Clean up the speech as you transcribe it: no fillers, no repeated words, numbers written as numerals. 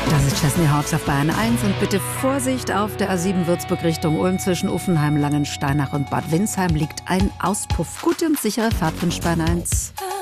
Das ist Chesney Hawks auf Bayern 1 und bitte Vorsicht auf der A7 Würzburg Richtung Ulm zwischen Uffenheim, Langensteinach und Bad Windsheim liegt ein Auspuff. Gute und sichere Fahrt wünscht Bayern 1.